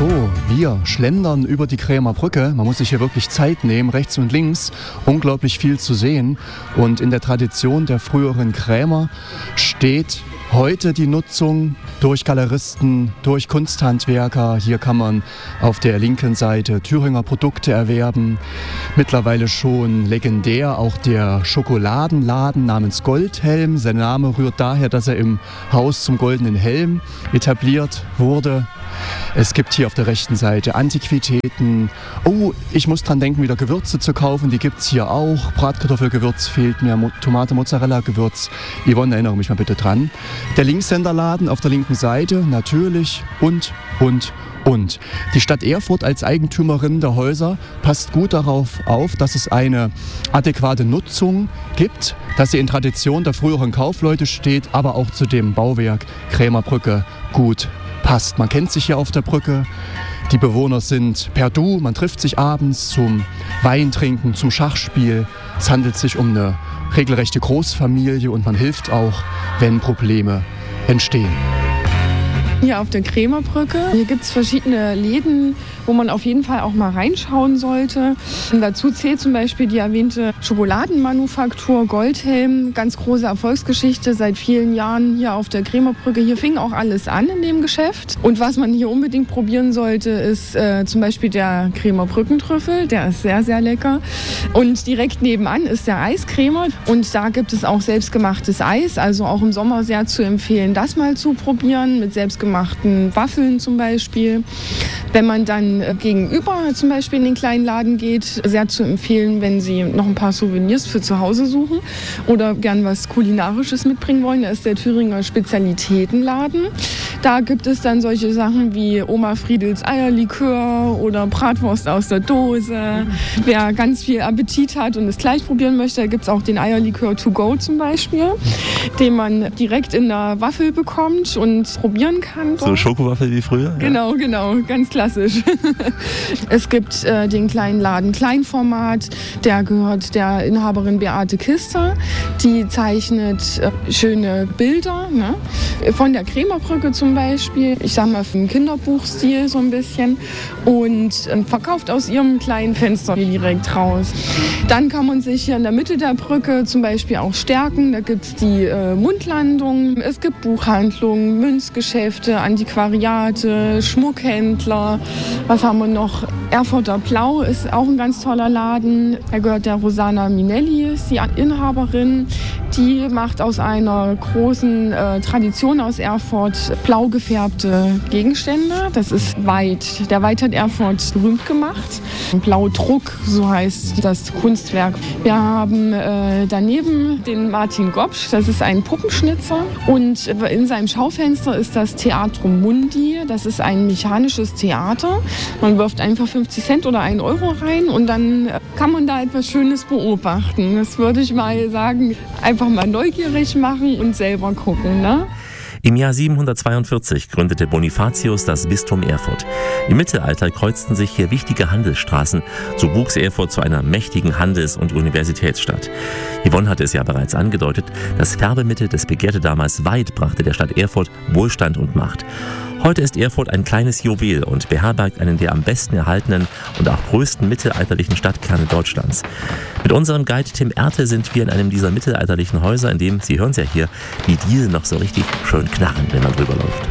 So, wir schlendern über die Krämer Brücke. Man muss sich hier wirklich Zeit nehmen, rechts und links. Unglaublich viel zu sehen. Und in der Tradition der früheren Krämer steht heute die Nutzung durch Galeristen, durch Kunsthandwerker. Hier kann man auf der linken Seite Thüringer Produkte erwerben. Mittlerweile schon legendär auch der Schokoladenladen namens Goldhelm. Sein Name rührt daher, dass er im Haus zum Goldenen Helm etabliert wurde. Es gibt hier auf der rechten Seite Antiquitäten. Oh, ich muss dran denken, wieder Gewürze zu kaufen. Die gibt es hier auch. Bratkartoffelgewürz fehlt mir, Tomate, Mozzarella-Gewürz. Yvonne, erinnere mich mal bitte dran. Der Linkshänderladen auf der linken Seite, natürlich. Und. Die Stadt Erfurt als Eigentümerin der Häuser passt gut darauf auf, dass es eine adäquate Nutzung gibt, dass sie in Tradition der früheren Kaufleute steht, aber auch zu dem Bauwerk Krämer Brücke gut passt. Man kennt sich hier auf der Brücke. Die Bewohner sind per Du. Man trifft sich abends zum Weintrinken, zum Schachspiel. Es handelt sich um eine regelrechte Großfamilie und man hilft auch, wenn Probleme entstehen. Hier auf der Krämer Brücke. Hier gibt es verschiedene Läden, wo man auf jeden Fall auch mal reinschauen sollte. Und dazu zählt zum Beispiel die erwähnte Schokoladenmanufaktur Goldhelm. Ganz große Erfolgsgeschichte seit vielen Jahren hier auf der Krämer Brücke. Hier fing auch alles an in dem Geschäft. Und was man hier unbedingt probieren sollte, ist zum Beispiel der Krämer Brückentrüffel. Der ist sehr, sehr lecker. Und direkt nebenan ist der Eiskrämer. Und da gibt es auch selbstgemachtes Eis. Also auch im Sommer sehr zu empfehlen, das mal zu probieren mit selbstgemachten Waffeln zum Beispiel. Wenn man dann gegenüber zum Beispiel in den kleinen Laden geht, sehr zu empfehlen, wenn Sie noch ein paar Souvenirs für zu Hause suchen oder gern was Kulinarisches mitbringen wollen, da ist der Thüringer Spezialitätenladen. Da gibt es dann solche Sachen wie Oma Friedels Eierlikör oder Bratwurst aus der Dose. Wer ganz viel Appetit hat und es gleich probieren möchte, da gibt es auch den Eierlikör to go zum Beispiel, den man direkt in der Waffel bekommt und probieren kann. So Schokowaffel wie früher? Genau, ganz klassisch. Es gibt den kleinen Laden Kleinformat, der gehört der Inhaberin Beate Kister. Die zeichnet schöne Bilder, ne? Von der Krämer Brücke zum Beispiel. Ich sag mal im Kinderbuchstil so ein bisschen. Und verkauft aus ihrem kleinen Fenster direkt raus. Dann kann man sich hier in der Mitte der Brücke zum Beispiel auch stärken. Da gibt es die Mundlandung. Es gibt Buchhandlungen, Münzgeschäfte, Antiquariate, Schmuckhändler. Was haben wir noch? Erfurter Blau ist auch ein ganz toller Laden. Da gehört der Rosanna Minelli, ist die Inhaberin. Die macht aus einer großen Tradition aus Erfurt blau gefärbte Gegenstände. Das ist Weid. Der Weid hat Erfurt berühmt gemacht. Blaudruck, so heißt das Kunstwerk. Wir haben daneben den Martin Gopsch, das ist ein Puppenschnitzer. Und in seinem Schaufenster ist das Theatrum Mundi. Das ist ein mechanisches Theater. Man wirft einfach 50 Cent oder 1 Euro rein und dann kann man da etwas Schönes beobachten. Das würde ich mal sagen, einfach mal neugierig machen und selber gucken, ne? Im Jahr 742 gründete Bonifatius das Bistum Erfurt. Im Mittelalter kreuzten sich hier wichtige Handelsstraßen. So wuchs Erfurt zu einer mächtigen Handels- und Universitätsstadt. Yvonne hatte es ja bereits angedeutet, das Färbemittel, das begehrte damals Weid, brachte der Stadt Erfurt Wohlstand und Macht. Heute ist Erfurt ein kleines Juwel und beherbergt einen der am besten erhaltenen und auch größten mittelalterlichen Stadtkerne Deutschlands. Mit unserem Guide Tim Erte sind wir in einem dieser mittelalterlichen Häuser, in dem, Sie hören es ja hier, die Diele noch so richtig schön knarren, wenn man drüber läuft.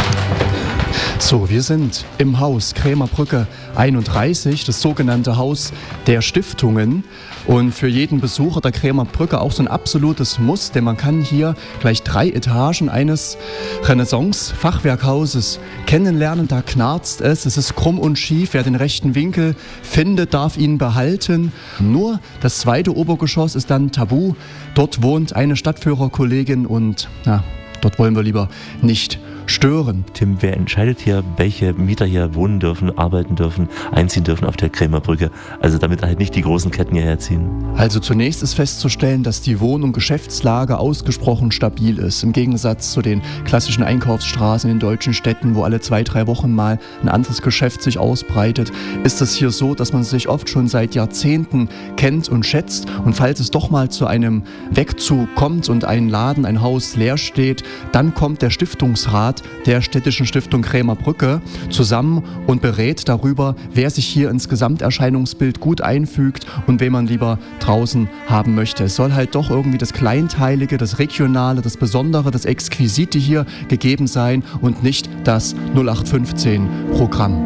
So, wir sind im Haus Krämer Brücke 31, das sogenannte Haus der Stiftungen. Und für jeden Besucher der Krämer Brücke auch so ein absolutes Muss, denn man kann hier gleich 3 Etagen eines Renaissance-Fachwerkhauses kennenlernen. Da knarzt es ist krumm und schief. Wer den rechten Winkel findet, darf ihn behalten. Nur das 2. Obergeschoss ist dann tabu. Dort wohnt eine Stadtführerkollegin und dort wollen wir lieber nicht stören. Tim, wer entscheidet hier, welche Mieter hier wohnen dürfen, arbeiten dürfen, einziehen dürfen auf der Krämer Brücke? Also damit halt nicht die großen Ketten hierher ziehen. Also zunächst ist festzustellen, dass die Wohn- und Geschäftslage ausgesprochen stabil ist. Im Gegensatz zu den klassischen Einkaufsstraßen in deutschen Städten, wo alle 2-3 Wochen mal ein anderes Geschäft sich ausbreitet, ist es hier so, dass man sich oft schon seit Jahrzehnten kennt und schätzt. Und falls es doch mal zu einem Wegzug kommt und ein Laden, ein Haus leer steht, dann kommt der Stiftungsrat Rat der Städtischen Stiftung Krämerbrücke zusammen und berät darüber, wer sich hier ins Gesamterscheinungsbild gut einfügt und wen man lieber draußen haben möchte. Es soll halt doch irgendwie das Kleinteilige, das Regionale, das Besondere, das Exquisite hier gegeben sein und nicht das 0815-Programm.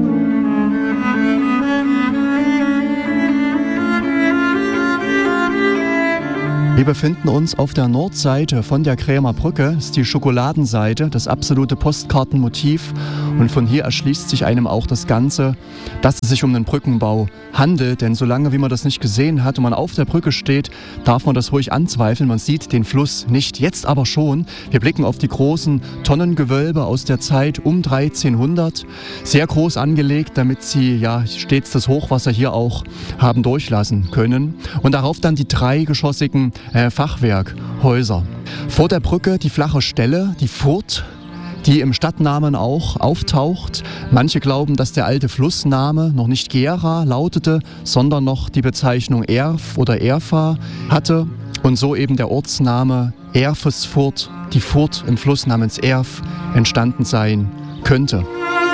Wir befinden uns auf der Nordseite von der Krämerbrücke, das ist die Schokoladenseite, das absolute Postkartenmotiv, und von hier erschließt sich einem auch das Ganze, dass es sich um den Brückenbau handelt, denn solange wie man das nicht gesehen hat und man auf der Brücke steht, darf man das ruhig anzweifeln, man sieht den Fluss nicht, jetzt aber schon. Wir blicken auf die großen Tonnengewölbe aus der Zeit um 1300, sehr groß angelegt, damit sie ja stets das Hochwasser hier auch haben durchlassen können, und darauf dann die dreigeschossigen Fachwerkhäuser. Vor der Brücke die flache Stelle, die Furt, die im Stadtnamen auch auftaucht. Manche glauben, dass der alte Flussname noch nicht Gera lautete, sondern noch die Bezeichnung Erf oder Erfa hatte und so eben der Ortsname Erfesfurt, die Furt im Fluss namens Erf, entstanden sein könnte.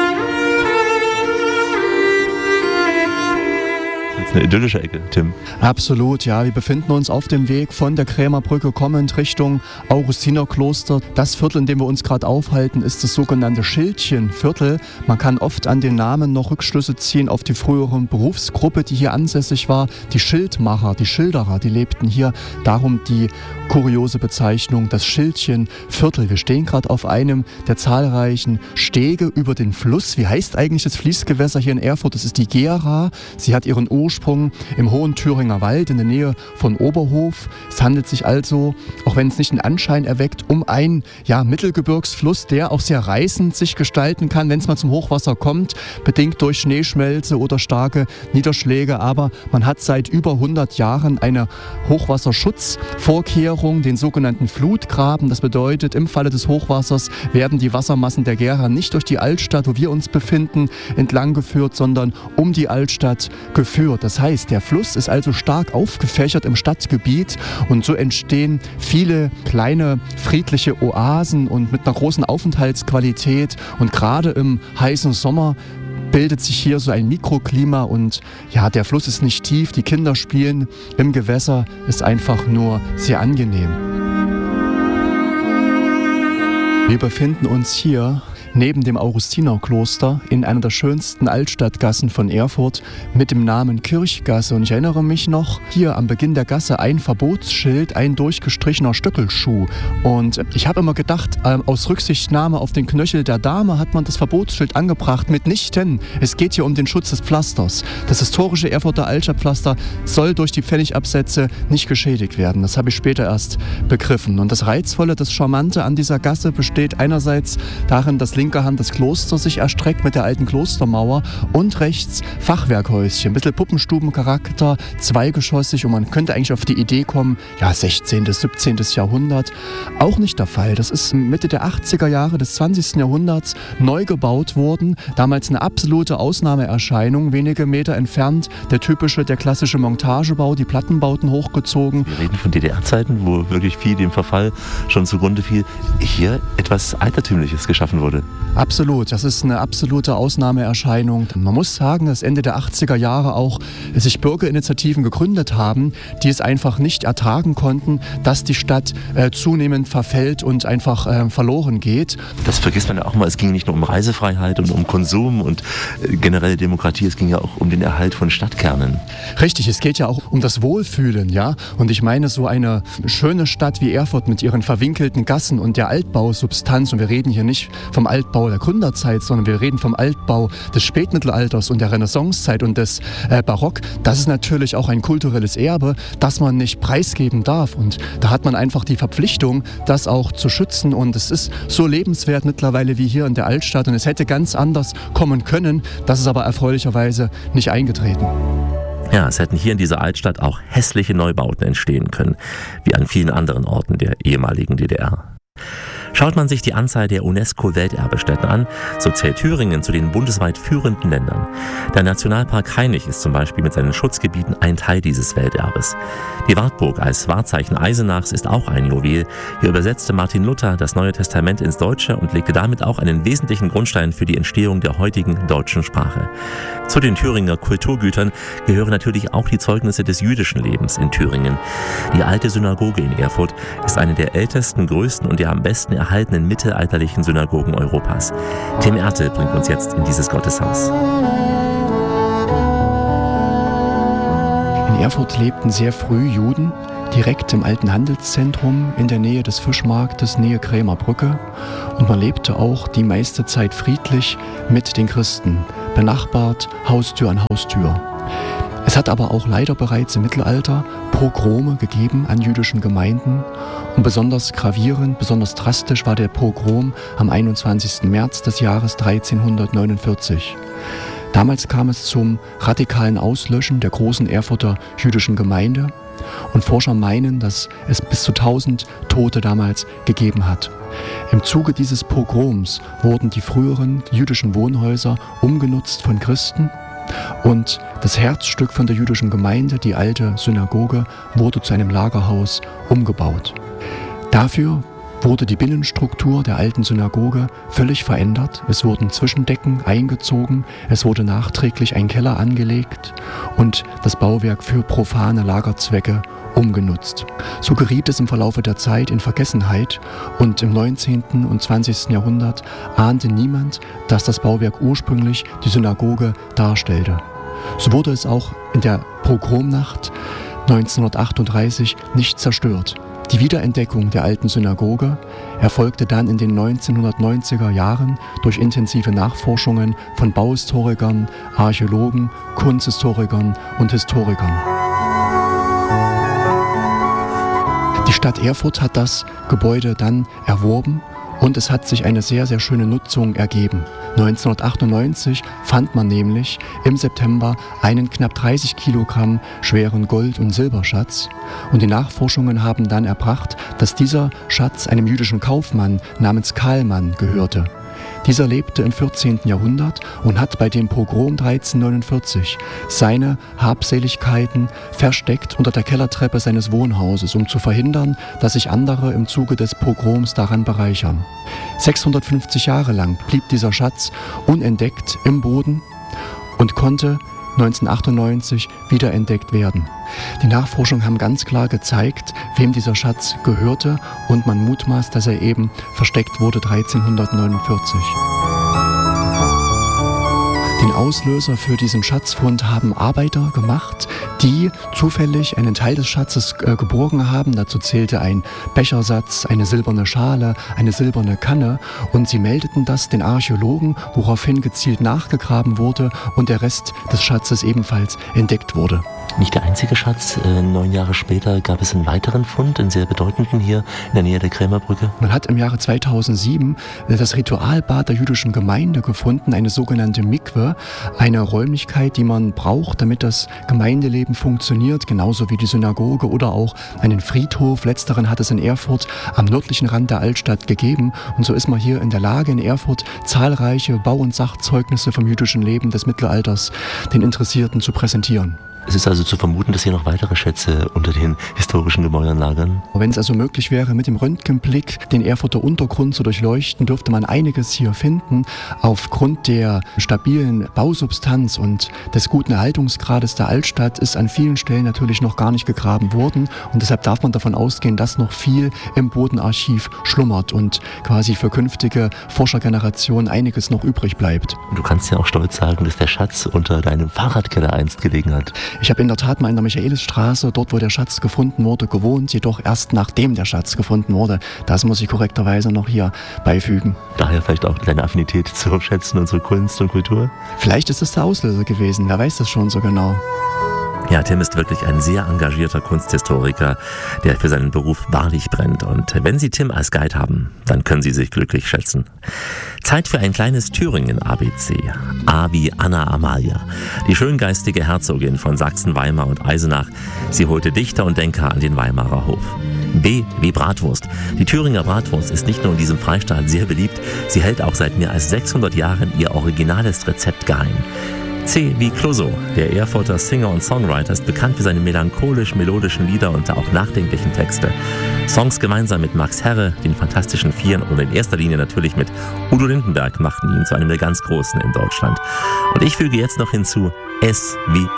Eine idyllische Ecke, Tim. Absolut, ja. Wir befinden uns auf dem Weg von der Krämerbrücke kommend Richtung Augustinerkloster. Das Viertel, in dem wir uns gerade aufhalten, ist das sogenannte Schildchenviertel. Man kann oft an den Namen noch Rückschlüsse ziehen auf die frühere Berufsgruppe, die hier ansässig war. Die Schildmacher, die Schilderer, die lebten hier. Darum die kuriose Bezeichnung, das Schildchenviertel. Wir stehen gerade auf einem der zahlreichen Stege über den Fluss. Wie heißt eigentlich das Fließgewässer hier in Erfurt? Das ist die Gera. Sie hat ihren Ursprung im Hohen Thüringer Wald in der Nähe von Oberhof. Es handelt sich also, auch wenn es nicht den Anschein erweckt, um einen Mittelgebirgsfluss, der auch sehr reißend sich gestalten kann, wenn es mal zum Hochwasser kommt, bedingt durch Schneeschmelze oder starke Niederschläge. Aber man hat seit über 100 Jahren eine Hochwasserschutzvorkehrung, den sogenannten Flutgraben. Das bedeutet, im Falle des Hochwassers werden die Wassermassen der Gera nicht durch die Altstadt, wo wir uns befinden, entlang geführt, sondern um die Altstadt geführt. Das heißt, der Fluss ist also stark aufgefächert im Stadtgebiet und so entstehen viele kleine friedliche Oasen und mit einer großen Aufenthaltsqualität, und gerade im heißen Sommer bildet sich hier so ein Mikroklima und ja, der Fluss ist nicht tief, die Kinder spielen im Gewässer, ist einfach nur sehr angenehm. Wir befinden uns hier neben dem Augustinerkloster in einer der schönsten Altstadtgassen von Erfurt mit dem Namen Kirchgasse. Und ich erinnere mich noch, hier am Beginn der Gasse ein Verbotsschild, ein durchgestrichener Stöckelschuh. Und ich habe immer gedacht, aus Rücksichtnahme auf den Knöchel der Dame hat man das Verbotsschild angebracht. Mitnichten. Es geht hier um den Schutz des Pflasters. Das historische Erfurter Altstadtpflaster soll durch die Pfennigabsätze nicht geschädigt werden. Das habe ich später erst begriffen. Und das Reizvolle, das Charmante an dieser Gasse besteht einerseits darin, dass linker Hand das Kloster sich erstreckt mit der alten Klostermauer und rechts Fachwerkhäuschen, ein bisschen Puppenstubencharakter, zweigeschossig, und man könnte eigentlich auf die Idee kommen, 16., 17. Jahrhundert. Auch nicht der Fall. Das ist Mitte der 80er Jahre des 20. Jahrhunderts neu gebaut worden. Damals eine absolute Ausnahmeerscheinung, wenige Meter entfernt der klassische Montagebau, die Plattenbauten hochgezogen. Wir reden von DDR-Zeiten, wo wirklich viel dem Verfall schon zugrunde fiel. Hier etwas Altertümliches geschaffen wurde. Absolut, das ist eine absolute Ausnahmeerscheinung. Man muss sagen, dass Ende der 80er Jahre auch sich Bürgerinitiativen gegründet haben, die es einfach nicht ertragen konnten, dass die Stadt zunehmend verfällt und einfach verloren geht. Das vergisst man ja auch mal, es ging nicht nur um Reisefreiheit und um Konsum und generelle Demokratie, es ging ja auch um den Erhalt von Stadtkernen. Richtig, es geht ja auch um das Wohlfühlen, ja. Und ich meine, so eine schöne Stadt wie Erfurt mit ihren verwinkelten Gassen und der Altbausubstanz, und wir reden hier nicht vom Altbau der Gründerzeit, sondern wir reden vom Altbau des Spätmittelalters und der Renaissancezeit und des Barock. Das ist natürlich auch ein kulturelles Erbe, das man nicht preisgeben darf. Und da hat man einfach die Verpflichtung, das auch zu schützen. Und es ist so lebenswert mittlerweile wie hier in der Altstadt. Und es hätte ganz anders kommen können. Das ist aber erfreulicherweise nicht eingetreten. Ja, es hätten hier in dieser Altstadt auch hässliche Neubauten entstehen können, wie an vielen anderen Orten der ehemaligen DDR. Schaut man sich die Anzahl der UNESCO-Welterbestätten an, so zählt Thüringen zu den bundesweit führenden Ländern. Der Nationalpark Hainich ist zum Beispiel mit seinen Schutzgebieten ein Teil dieses Welterbes. Die Wartburg als Wahrzeichen Eisenachs ist auch ein Juwel. Hier übersetzte Martin Luther das Neue Testament ins Deutsche und legte damit auch einen wesentlichen Grundstein für die Entstehung der heutigen deutschen Sprache. Zu den Thüringer Kulturgütern gehören natürlich auch die Zeugnisse des jüdischen Lebens in Thüringen. Die alte Synagoge in Erfurt ist eine der ältesten, größten und der am besten erhaltenen mittelalterlichen Synagogen Europas. Tim Ertel bringt uns jetzt in dieses Gotteshaus. In Erfurt lebten sehr früh Juden, direkt im alten Handelszentrum in der Nähe des Fischmarktes, Nähe Krämer Brücke. Und man lebte auch die meiste Zeit friedlich mit den Christen, benachbart, Haustür an Haustür. Es hat aber auch leider bereits im Mittelalter Pogrome gegeben an jüdischen Gemeinden. Und besonders gravierend, besonders drastisch war der Pogrom am 21. März des Jahres 1349. Damals kam es zum radikalen Auslöschen der großen Erfurter jüdischen Gemeinde. Und Forscher meinen, dass es bis zu 1000 Tote damals gegeben hat. Im Zuge dieses Pogroms wurden die früheren jüdischen Wohnhäuser umgenutzt von Christen. Und das Herzstück von der jüdischen Gemeinde, die alte Synagoge, wurde zu einem Lagerhaus umgebaut. Dafür wurde die Binnenstruktur der alten Synagoge völlig verändert. Es wurden Zwischendecken eingezogen, es wurde nachträglich ein Keller angelegt und das Bauwerk für profane Lagerzwecke umgenutzt. So geriet es im Verlaufe der Zeit in Vergessenheit und im 19. und 20. Jahrhundert ahnte niemand, dass das Bauwerk ursprünglich die Synagoge darstellte. So wurde es auch in der Pogromnacht 1938 nicht zerstört. Die Wiederentdeckung der alten Synagoge erfolgte dann in den 1990er Jahren durch intensive Nachforschungen von Bauhistorikern, Archäologen, Kunsthistorikern und Historikern. Die Stadt Erfurt hat das Gebäude dann erworben und es hat sich eine sehr, sehr schöne Nutzung ergeben. 1998 fand man nämlich im September einen knapp 30 Kilogramm schweren Gold- und Silberschatz. Und die Nachforschungen haben dann erbracht, dass dieser Schatz einem jüdischen Kaufmann namens Kahlmann gehörte. Dieser lebte im 14. Jahrhundert und hat bei dem Pogrom 1349 seine Habseligkeiten versteckt unter der Kellertreppe seines Wohnhauses, um zu verhindern, dass sich andere im Zuge des Pogroms daran bereichern. 650 Jahre lang blieb dieser Schatz unentdeckt im Boden und konnte 1998 wiederentdeckt werden. Die Nachforschungen haben ganz klar gezeigt, wem dieser Schatz gehörte und man mutmaßt, dass er eben versteckt wurde 1349. Den Auslöser für diesen Schatzfund haben Arbeiter gemacht, die zufällig einen Teil des Schatzes geborgen haben. Dazu zählte ein Bechersatz, eine silberne Schale, eine silberne Kanne. Und sie meldeten das den Archäologen, woraufhin gezielt nachgegraben wurde und der Rest des Schatzes ebenfalls entdeckt wurde. Nicht der einzige Schatz. 9 Jahre später gab es einen weiteren Fund, einen sehr bedeutenden hier in der Nähe der Krämerbrücke. Man hat im Jahre 2007 das Ritualbad der jüdischen Gemeinde gefunden, eine sogenannte Mikwe, eine Räumlichkeit, die man braucht, damit das Gemeindeleben funktioniert, genauso wie die Synagoge oder auch einen Friedhof. Letzteren hat es in Erfurt am nördlichen Rand der Altstadt gegeben. Und so ist man hier in der Lage, in Erfurt zahlreiche Bau- und Sachzeugnisse vom jüdischen Leben des Mittelalters den Interessierten zu präsentieren. Es ist also zu vermuten, dass hier noch weitere Schätze unter den historischen Gebäuden lagern. Wenn es also möglich wäre, mit dem Röntgenblick den Erfurter Untergrund zu durchleuchten, dürfte man einiges hier finden. Aufgrund der stabilen Bausubstanz und des guten Erhaltungsgrades der Altstadt ist an vielen Stellen natürlich noch gar nicht gegraben worden. Und deshalb darf man davon ausgehen, dass noch viel im Bodenarchiv schlummert und quasi für künftige Forschergenerationen einiges noch übrig bleibt. Und du kannst ja auch stolz sagen, dass der Schatz unter deinem Fahrradkeller einst gelegen hat. Ich habe in der Tat mal in der Michaelisstraße, dort wo der Schatz gefunden wurde, gewohnt, jedoch erst nachdem der Schatz gefunden wurde. Das muss ich korrekterweise noch hier beifügen. Daher vielleicht auch deine Affinität zu Schätzen und zu Kunst und Kultur? Vielleicht ist das der Auslöser gewesen, wer weiß das schon so genau. Ja, Tim ist wirklich ein sehr engagierter Kunsthistoriker, der für seinen Beruf wahrlich brennt. Und wenn Sie Tim als Guide haben, dann können Sie sich glücklich schätzen. Zeit für ein kleines Thüringen-ABC. A wie Anna Amalia, die schöngeistige Herzogin von Sachsen, Weimar und Eisenach. Sie holte Dichter und Denker an den Weimarer Hof. B wie Bratwurst. Die Thüringer Bratwurst ist nicht nur in diesem Freistaat sehr beliebt, sie hält auch seit mehr als 600 Jahren ihr originales Rezept geheim. C wie Clouseau. Der Erfurter Singer und Songwriter ist bekannt für seine melancholisch-melodischen Lieder und auch nachdenklichen Texte. Songs gemeinsam mit Max Herre, den Fantastischen Vieren und in erster Linie natürlich mit Udo Lindenberg machten ihn zu einem der ganz Großen in Deutschland. Und ich füge jetzt noch hinzu S wie